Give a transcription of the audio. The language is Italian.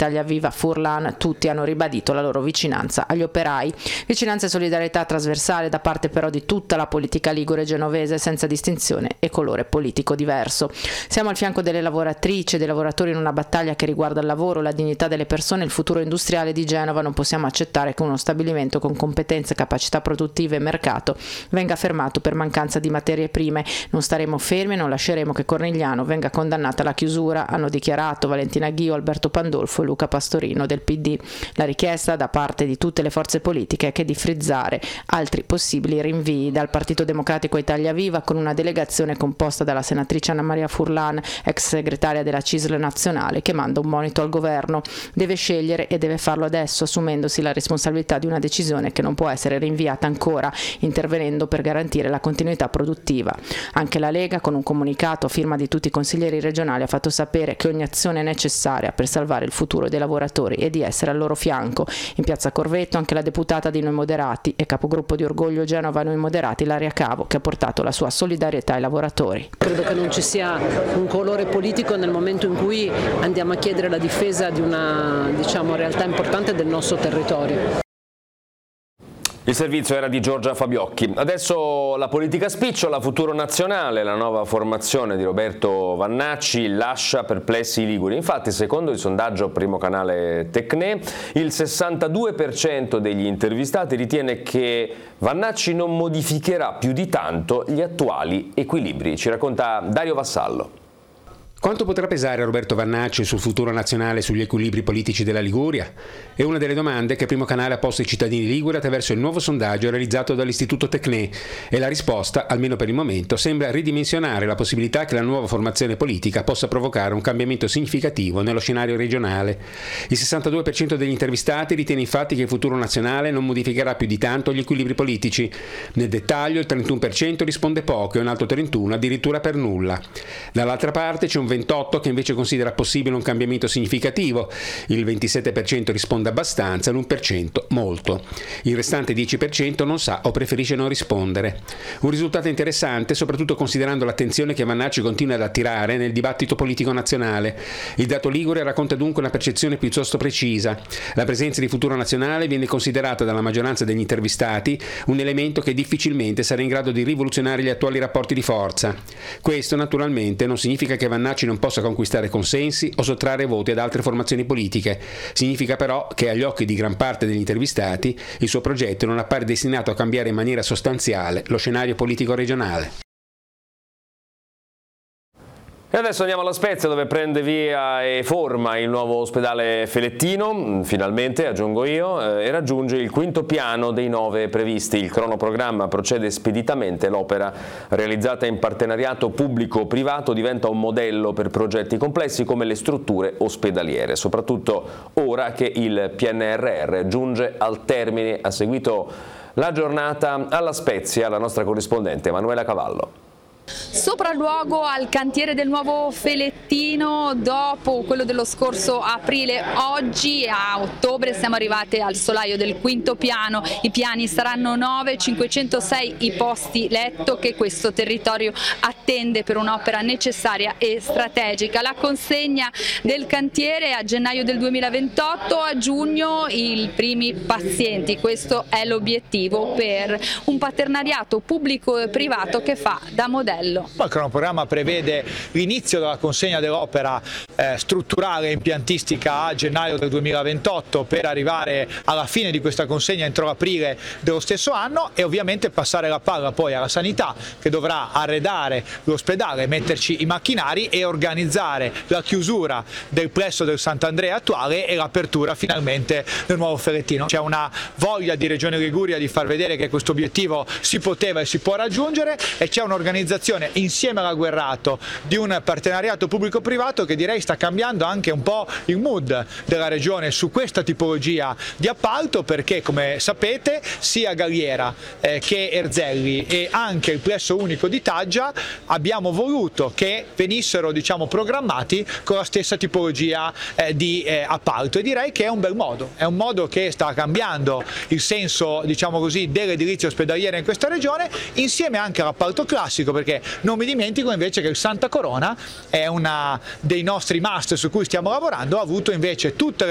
Italia Viva, Furlan, tutti hanno ribadito la loro vicinanza agli operai. Vicinanza e solidarietà trasversale da parte però di tutta la politica ligure genovese, senza distinzione e colore politico diverso. Siamo al fianco delle lavoratrici e dei lavoratori in una battaglia che riguarda il lavoro, la dignità delle persone e il futuro industriale di Genova. Non possiamo accettare che uno stabilimento con competenze, capacità produttive e mercato venga fermato per mancanza di materie prime. Non staremo fermi e non lasceremo che Cornigliano venga condannata alla chiusura, hanno dichiarato Valentina Ghio, Alberto Pandolfo e Luca Pastorino del PD. La richiesta da parte di tutte le forze politiche è che di frizzare altri possibili rinvii. Dal Partito Democratico Italia Viva, con una delegazione composta dalla senatrice Anna Maria Furlan, ex segretaria della CISL nazionale, che manda un monito al governo. Deve scegliere e deve farlo adesso, assumendosi la responsabilità di una decisione che non può essere rinviata ancora, intervenendo per garantire la continuità produttiva. Anche la Lega, con un comunicato a firma di tutti i consiglieri regionali, ha fatto sapere che ogni azione è necessaria per salvare il futuro dei lavoratori e di essere al loro fianco. In piazza Corvetto anche la deputata di Noi Moderati e capogruppo di Orgoglio Genova Noi Moderati, Ilaria Cavo, che ha portato la sua solidarietà ai lavoratori. Credo che non ci sia un colore politico nel momento in cui andiamo a chiedere la difesa di una realtà importante del nostro territorio. Il servizio era di Giorgia Fabiocchi. Adesso la politica spicciola, Futuro Nazionale, la nuova formazione di Roberto Vannacci lascia perplessi i liguri. Infatti, secondo il sondaggio primo canale Tecne, il 62% degli intervistati ritiene che Vannacci non modificherà più di tanto gli attuali equilibri. Ci racconta Dario Vassallo. Quanto potrà pesare Roberto Vannacci sul futuro nazionale e sugli equilibri politici della Liguria? È una delle domande che Primo Canale ha posto ai cittadini liguri attraverso il nuovo sondaggio realizzato dall'Istituto Tecne, e la risposta, almeno per il momento, sembra ridimensionare la possibilità che la nuova formazione politica possa provocare un cambiamento significativo nello scenario regionale. Il 62% degli intervistati ritiene infatti che il futuro nazionale non modificherà più di tanto gli equilibri politici. Nel dettaglio il 31% risponde poco e un altro 31% addirittura per nulla. Dall'altra parte c'è un 28% che invece considera possibile un cambiamento significativo, il 27% risponde abbastanza e l'1% molto. Il restante 10% non sa o preferisce non rispondere. Un risultato interessante soprattutto considerando l'attenzione che Vannacci continua ad attirare nel dibattito politico nazionale. Il dato ligure racconta dunque una percezione piuttosto precisa. La presenza di Futuro Nazionale viene considerata dalla maggioranza degli intervistati un elemento che difficilmente sarà in grado di rivoluzionare gli attuali rapporti di forza. Questo naturalmente non significa che Vannacci non possa conquistare consensi o sottrarre voti ad altre formazioni politiche. Significa però che agli occhi di gran parte degli intervistati il suo progetto non appare destinato a cambiare in maniera sostanziale lo scenario politico regionale. E adesso andiamo alla Spezia, dove prende via e forma il nuovo ospedale Felettino, finalmente aggiungo io, e raggiunge il quinto piano dei 9 previsti. Il cronoprogramma procede speditamente, l'opera realizzata in partenariato pubblico-privato diventa un modello per progetti complessi come le strutture ospedaliere, soprattutto ora che il PNRR giunge al termine. Ha seguito la giornata alla Spezia la nostra corrispondente Emanuela Cavallo. Sopralluogo al cantiere del nuovo Felettino dopo quello dello scorso aprile. Oggi a ottobre siamo arrivati al solaio del quinto piano. I piani saranno 9, 506 i posti letto che questo territorio attende per un'opera necessaria e strategica. La consegna del cantiere a gennaio del 2028, a giugno i primi pazienti. Questo è l'obiettivo per un partenariato pubblico e privato che fa da modello. Il cronoprogramma prevede l'inizio della consegna dell'opera strutturale e impiantistica a gennaio del 2028 per arrivare alla fine di questa consegna entro aprile dello stesso anno, e ovviamente passare la palla poi alla sanità, che dovrà arredare l'ospedale, metterci i macchinari e organizzare la chiusura del plesso del Sant'Andrea attuale e l'apertura finalmente del nuovo Felettino. C'è una voglia di Regione Liguria di far vedere che questo obiettivo si poteva e si può raggiungere, e c'è un'organizzazione insieme alla Guerrato di un partenariato pubblico-privato che direi sta cambiando anche un po' il mood della regione su questa tipologia di appalto, perché come sapete sia Galliera che Erzelli e anche il plesso unico di Taggia abbiamo voluto che venissero programmati con la stessa tipologia di appalto, e direi che è un bel modo, è un modo che sta cambiando il senso dell'edilizia ospedaliera in questa regione, insieme anche all'appalto classico, perché non mi dimentico invece che il Santa Corona è una dei nostri must su cui stiamo lavorando, ha avuto invece tutte le